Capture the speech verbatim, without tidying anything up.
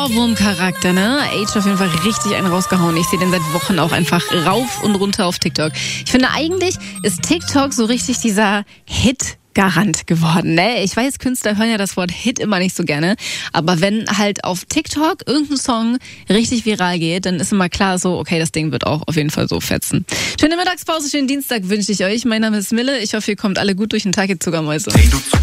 Ohrwurm-Charakter, ne? Age auf jeden Fall richtig einen rausgehauen. Ich sehe den seit Wochen auch einfach rauf und runter auf TikTok. Ich finde, eigentlich ist TikTok so richtig dieser Hit Garant geworden, ne? Ich weiß, Künstler hören ja das Wort Hit immer nicht so gerne, aber wenn halt auf TikTok irgendein Song richtig viral geht, dann ist immer klar so, okay, das Ding wird auch auf jeden Fall so fetzen. Schöne Mittagspause, schönen Dienstag wünsche ich euch. Mein Name ist Mille. Ich hoffe, ihr kommt alle gut durch den Tag, ihr Zuckermäuse.